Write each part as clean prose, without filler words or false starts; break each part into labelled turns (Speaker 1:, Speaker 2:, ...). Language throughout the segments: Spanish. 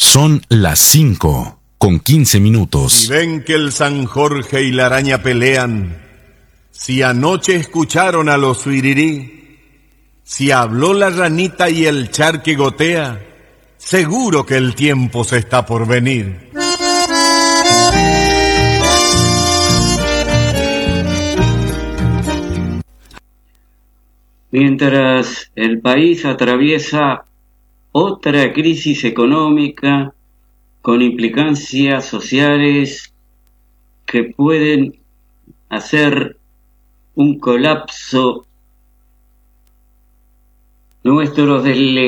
Speaker 1: Son las 5:15.
Speaker 2: Si ven que el San Jorge y la araña pelean, si anoche escucharon a los suirirí, si habló la ranita y el charque gotea, seguro que el tiempo se está por venir.
Speaker 3: Mientras el país atraviesa otra crisis económica con implicancias sociales que pueden hacer un colapso, nuestros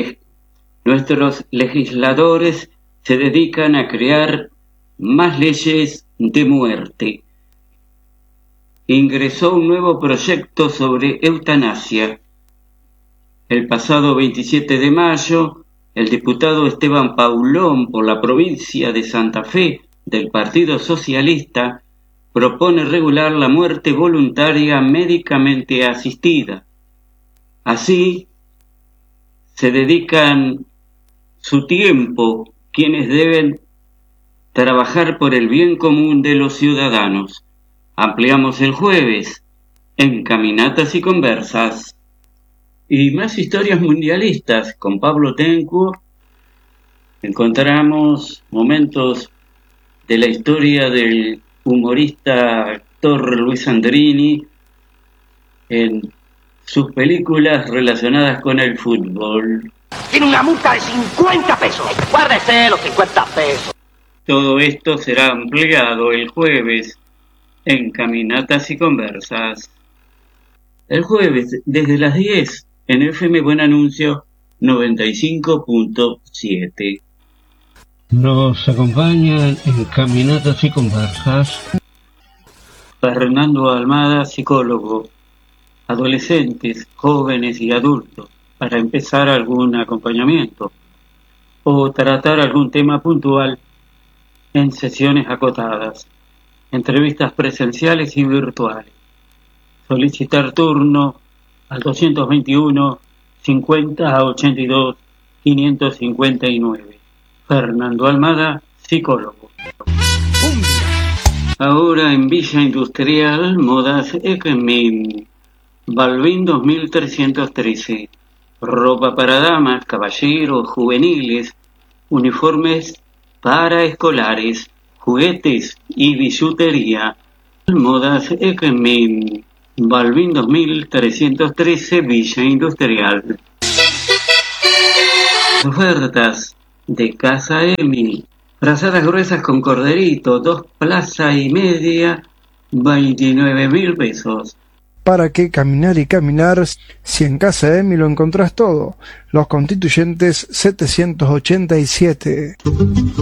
Speaker 3: legisladores se dedican a crear más leyes de muerte. Ingresó un nuevo proyecto sobre eutanasia. El pasado 27 de mayo, el diputado Esteban Paulón por la provincia de Santa Fe del Partido Socialista propone regular la muerte voluntaria médicamente asistida. Así, se dedican su tiempo quienes deben trabajar por el bien común de los ciudadanos. Ampliamos el jueves en Caminatas y Conversas. Y más historias mundialistas con Pablo Tencourt. Encontramos momentos de la historia del humorista actor Luis Andrini en sus películas relacionadas con el fútbol.
Speaker 4: Tiene una multa de 50 pesos. Guárdese los 50 pesos.
Speaker 3: Todo esto será ampliado el jueves en Caminatas y Conversas. El jueves, desde las 10, en FM Buen Anuncio 95.7.
Speaker 5: Nos acompañan en Caminatas y Conversas
Speaker 3: Fernando Almada, psicólogo, adolescentes, jóvenes y adultos, para empezar algún acompañamiento o tratar algún tema puntual en sesiones acotadas, entrevistas presenciales y virtuales. Solicitar turno al 221 50 82 559. Fernando Almada, psicólogo. Ahora en Villa Industrial, Modas Ekmin, Balbín 2313. Ropa para damas, caballeros, juveniles, uniformes para escolares, juguetes y bisutería. Modas Ekmin, Balbín 2313, Villa Industrial. Ofertas de Casa Emi. Frazadas gruesas con corderito, 2 plaza y media, 29.000 pesos.
Speaker 6: ¿Para qué caminar y caminar si en Casa Emi lo encontrás todo? Los Constituyentes 787.